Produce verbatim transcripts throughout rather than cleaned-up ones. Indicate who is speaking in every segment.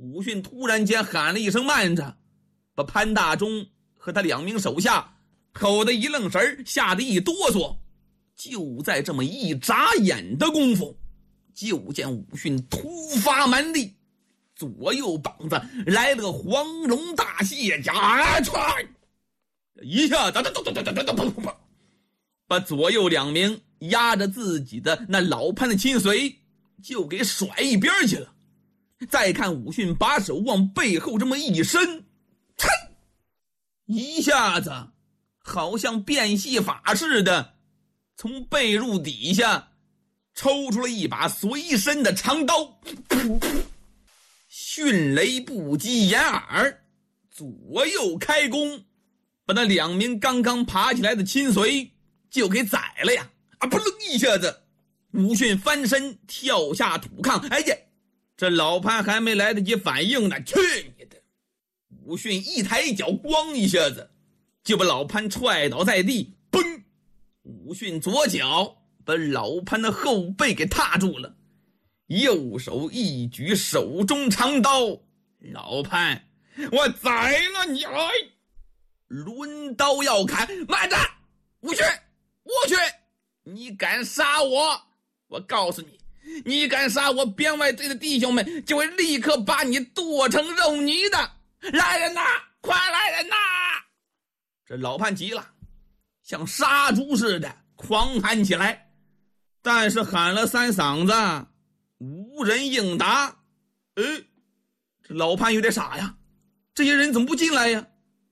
Speaker 1: 武训突然间喊了一声慢着，把潘大忠和他两名手下吼得一愣神，吓得一哆嗦。就在这么一眨眼的功夫，就见武训突发蛮力，左右膀子来了个黄龙大蟹夹踹，一下子把左右两名压着自己的那老潘的亲随就给甩一边去了。再看武训把手往背后这么一伸，噌，一下子好像变戏法似的，从被褥底下抽出了一把随身的长刀，迅雷不及掩耳，左右开弓，把那两名刚刚爬起来的亲随就给宰了呀！啊，扑棱一下子，武训翻身跳下土炕。哎呀，这老潘还没来得及反应呢，去你的！武训一抬脚，咣一下子就把老潘踹倒在地，嘣！武训左脚把老潘的后背给踏住了，右手一举手中长刀，老潘，我宰了你！哎，抡刀要砍，慢着！武训，武训，你敢杀我，我告诉你，你敢杀我编外队的弟兄们，就会立刻把你剁成肉泥的！来人呐，快来人呐！这老潘急了，像杀猪似的狂喊起来，但是喊了三嗓子，无人应答。哎，这老潘有点傻呀，这些人怎么不进来呀？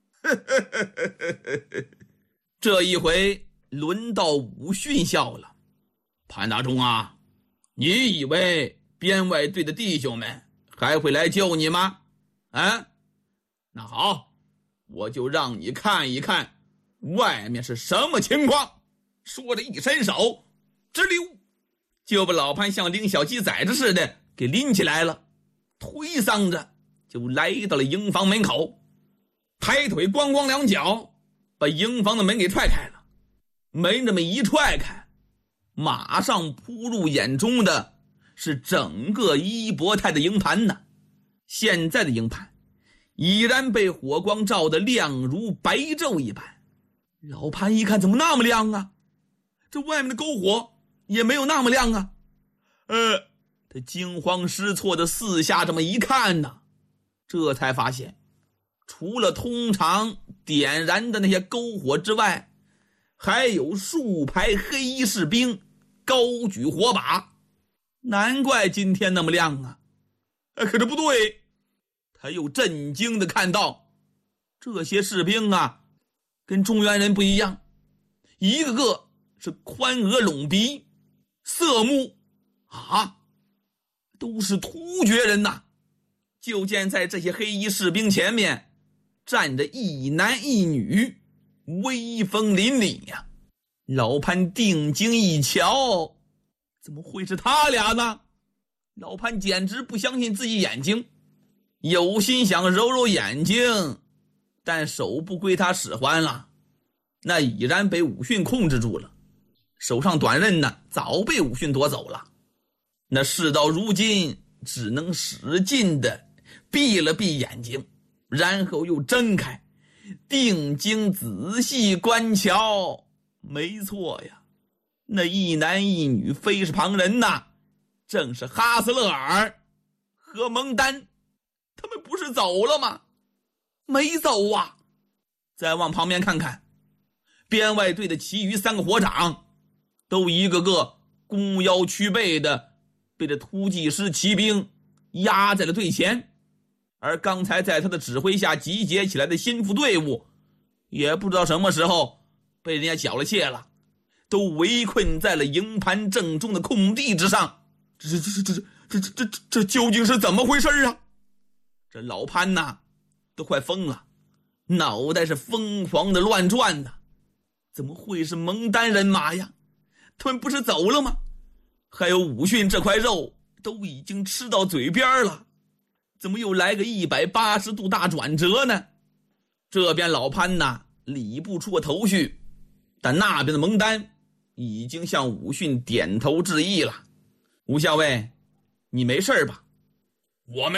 Speaker 1: 这一回轮到武训笑了。潘大忠啊，你以为编外队的弟兄们还会来救你吗？啊，那好，我就让你看一看外面是什么情况。说着一伸手，直溜就把老潘像拎小鸡崽子似的给拎起来了，推搡着就来到了营房门口，抬腿咣咣两脚把营房的门给踹开了。门这么一踹开，马上扑入眼中的是整个一博泰的营盘呢。现在的营盘已然被火光照得亮如白昼一般。老潘一看，怎么那么亮啊？这外面的篝火也没有那么亮啊。呃，他惊慌失措的四下这么一看呢，这才发现除了通常点燃的那些篝火之外，还有数排黑衣士兵高举火把。难怪今天那么亮啊。可这不对，他又震惊的看到这些士兵啊跟中原人不一样，一个个是宽额隆鼻，色目啊，都是突厥人呐。就见在这些黑衣士兵前面站着一男一女，威风凛凛呀。老潘定睛一瞧，怎么会是他俩呢？老潘简直不相信自己眼睛，有心想揉揉眼睛，但手不归他使唤了，那已然被武训控制住了。手上短刃呢，早被武训夺走了。那事到如今，只能使劲的闭了闭眼睛，然后又睁开，定睛仔细观瞧。没错呀，那一男一女非是旁人呐，正是哈斯勒尔和蒙丹。他们不是走了吗？没走啊。再往旁边看看，编外队的其余三个火长都一个个弓腰屈背的被这突骑师骑兵压在了队前，而刚才在他的指挥下集结起来的心腹队伍也不知道什么时候被人家缴了械了，都围困在了营盘正中的空地之上。这这这这这这这这究竟是怎么回事啊？这老潘呐都快疯了，脑袋是疯狂的乱转呢。怎么会是蒙丹人马呀？他们不是走了吗？还有武训这块肉都已经吃到嘴边了，怎么又来个一百八十度大转折呢？这边老潘呐理不出个头绪，但那边的蒙丹已经向武训点头致意了。吴校尉，你没事吧？
Speaker 2: 我没